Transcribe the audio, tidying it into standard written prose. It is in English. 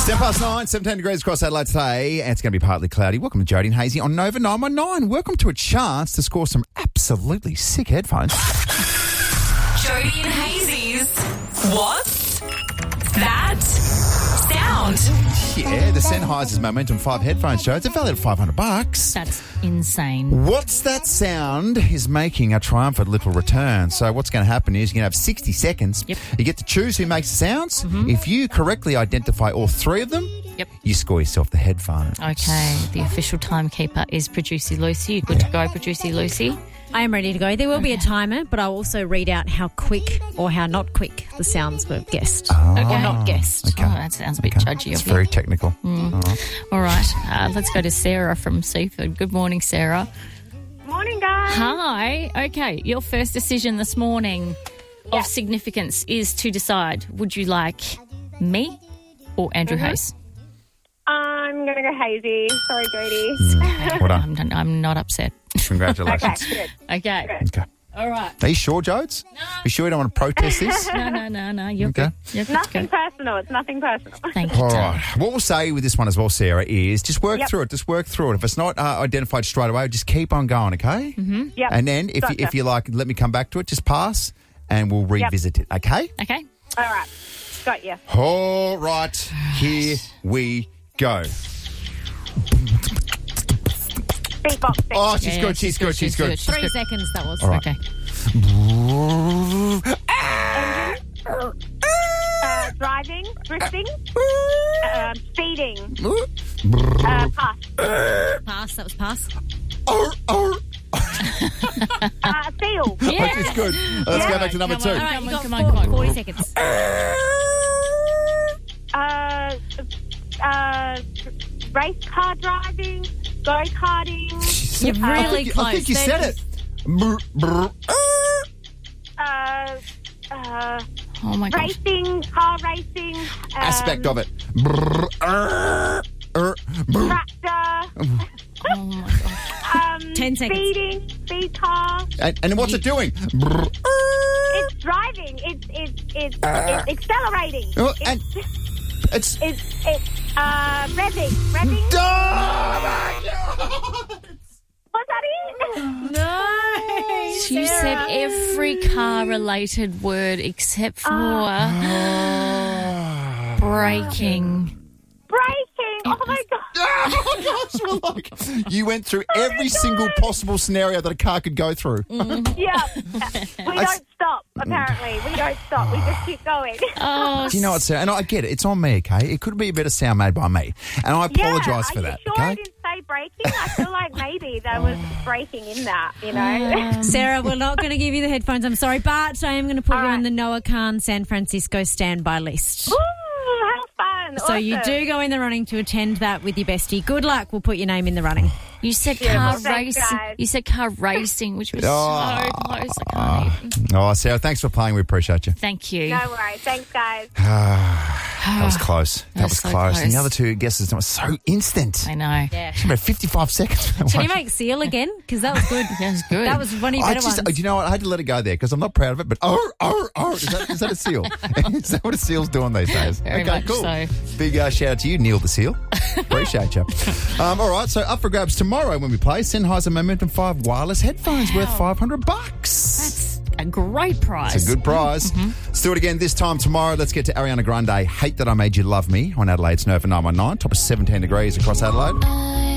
9, 17 degrees across Adelaide today. And it's going to be partly cloudy. Welcome to Jody and Hazy on Nova 919. Welcome to a chance to score some absolutely sick headphones. Jody and Hazy's What's That Sound? Yeah, the Sennheiser's Momentum 5 headphones, Joe. They're valued at $500. That's insane. What's That Sound is making a triumphant little return. So what's going to happen is you're going to have 60 seconds. Yep. You get to choose who makes the sounds. If you correctly identify all three of them, you score yourself the headphones. Okay, the official timekeeper is Producer Lucy. You good to go, Producer Lucy? I am ready to go. There will be a timer, but I'll also read out how quick or how not quick the sounds were guessed. Or not guessed. Okay. Oh, that sounds a bit judgy It's of you. very technical. All right, let's go to Sarah from Seaford. Good morning, Sarah. Morning, guys. Hi. Okay, your first decision this morning of significance is to decide, would you like me or Andrew Hayes? I'm going to go Hazy. Sorry, Jody. Well done. I'm not upset. Congratulations. Okay, good. Okay. Okay. All right. Are you sure, Jodes? No. Are you sure you don't want to protest this? No. You're Okay. good. You're good to Nothing go. personal. It's nothing personal. Thank you, All darling. right. What we'll say with this one as well, Sarah, is just work through it. Just work through it. If it's not identified straight away, just keep on going, okay? Mm-hmm. Yep. And then if you like, let me come back to it, just pass and we'll revisit it, okay? Okay. All right. Got you. All right. Here we go. Beatboxing. Oh, she's Yeah, good. She's good. 3 seconds, that was. All right. Okay. Driving. Drifting. Speeding. Pass. Pass, that was pass. Seal. Yeah. Oh, she's good. Let's go back to number 2. All right, you got Come on. 40 seconds. Race car driving. Go-karting. You're really close. I think you said it. Oh, my gosh. Racing. Car racing. Aspect of it. Tractor. Oh, my gosh. 10 seconds. Speeding. Speed car. And then what's it doing? It's driving. It's accelerating. Oh, and it's... It's revving. Revving. Oh, my God. Was that it? No. She said every car-related word except for braking. Braking. Oh my god. Oh, gosh, well, like, you went through every single possible scenario that a car could go through. Yeah. We don't stop, apparently. We don't stop. We just keep going. Oh, Do you know what, Sarah? And I get it. It's on me, okay? It could be a better sound made by me. And I apologise for that, Are you sure I okay? didn't say braking? I feel like maybe there was braking in that, you know? Sarah, we're not going to give you the headphones. I'm sorry, but I am going to put you on the Noah Khan San Francisco standby list. Ooh, how fun. So you Awesome. do go in the running to attend that with your bestie. Good luck. We'll put your name in the running. you said Beautiful. car Thanks, racing. guys. You said car racing, which was Oh. so close. I can't even. Oh, Sarah, thanks for playing. We appreciate you. Thank you. No worries. Thanks, guys. That was close. That was so close. And the close. other two guesses were so instant. I know. Yeah. About 55 seconds. Can you make Seal again? Because that was good. That was good. That was one of your better ones. Do you know what? I had to let it go there because I'm not proud of it, but is that a seal? Is that what a seal's doing these days? Very much cool. so. Big shout out to you, Neil the Seal. Appreciate you. All right, so up for grabs tomorrow when we play Sennheiser Momentum 5 wireless headphones worth $500. That's a great prize. It's a good prize. Let's do it again this time tomorrow. Let's get to Ariana Grande, Hate That I Made You Love Me on Adelaide's Nova 919. Top of 17 degrees across Adelaide.